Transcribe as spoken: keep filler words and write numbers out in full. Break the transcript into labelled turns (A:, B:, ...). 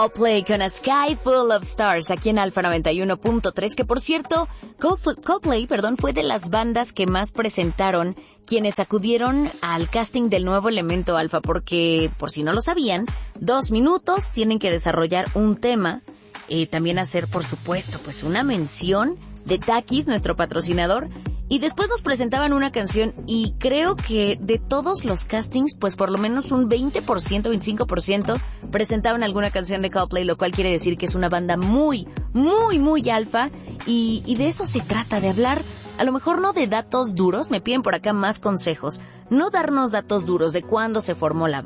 A: Coldplay con A Sky Full of Stars aquí en Alfa noventa y uno punto tres, que por cierto, Coldplay, perdón, fue de las bandas que más presentaron quienes acudieron al casting del nuevo elemento Alfa, porque, por si no lo sabían, dos minutos tienen que desarrollar un tema, eh, también hacer, por supuesto, pues una mención de Takis, nuestro patrocinador, y después nos presentaban una canción, y creo que de todos los castings, pues por lo menos un veinte por ciento, veinticinco por ciento presentaban alguna canción de Coldplay, lo cual quiere decir que es una banda muy, muy, muy alfa, y, y de eso se trata, de hablar, a lo mejor no de datos duros, me piden por acá más consejos, no darnos datos duros de cuándo se formó la